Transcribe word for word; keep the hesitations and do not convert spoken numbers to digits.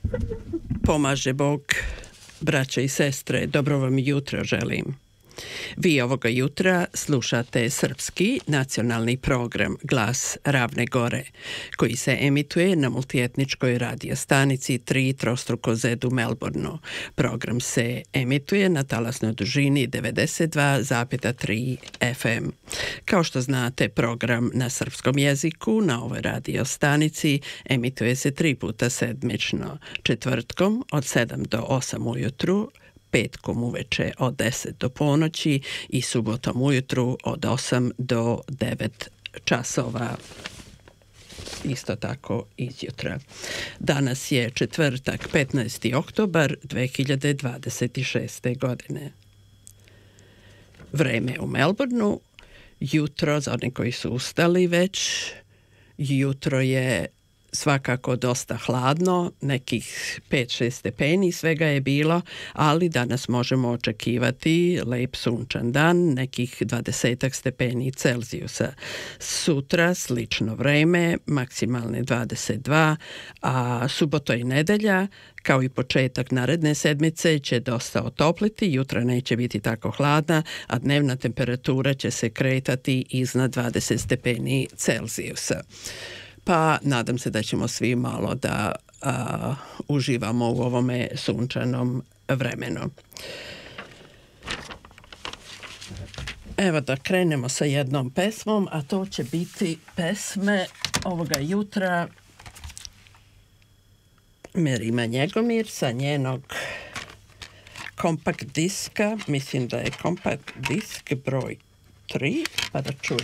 Pomaže Bog, braće i sestre, dobro vam jutro želim. Vi ovoga jutra slušate srpski nacionalni program Glas Ravne Gore, koji se emituje na multietničkoj radiostanici tri trostruko zed u Melbourneu. Program se emituje na talasnoj dužini devedeset dva zarez tri F M. Kao što znate, program na srpskom jeziku na ovoj radiostanici emituje se tri puta sedmično, četvrtkom od sedam do osam ujutru, petkom uveče od deset do ponoći i subotom ujutru od osam do devet časova. Isto tako izjutra. Danas je četvrtak, petnaesti oktobar dve hiljade dvadeset šeste. godine. Vreme u Melbourneu, jutro, za one koji su ustali već, jutro je svakako dosta hladno, nekih pet šest stepeni svega je bilo, ali danas možemo očekivati lep sunčan dan, nekih dvadesetak stepeni Celzijusa. Sutra slično vreme, maksimalne dvadeset dva, a subota i nedelja, kao i početak naredne sedmice, će dosta otopliti, jutra neće biti tako hladna, a dnevna temperatura će se kretati iznad dvadeset stepeni Celzijusa. Pa nadam se da ćemo svi malo da a, uživamo u ovome sunčanom vremenu. Evo da krenemo sa jednom pesmom, a to će biti pesme ovoga jutra Merima Njegomir sa njenog kompakt diska, mislim da je kompakt disk broj tri, pa da čujemo.